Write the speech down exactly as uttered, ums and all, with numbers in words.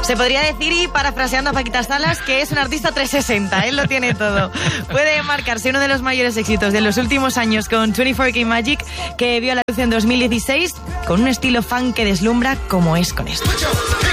Se podría decir, y parafraseando a Paquita Salas, que es un artista trescientos sesenta, él lo tiene todo. Puede marcarse uno de los mayores éxitos de los últimos años con veinticuatro K Magic, que vio la luz en dos mil dieciséis, con un estilo funk que deslumbra como es con esto.